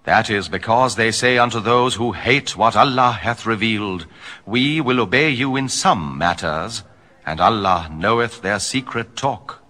That is because they say unto those who hate what Allah hath revealed, We will obey you in some matters, and Allah knoweth their secret talk.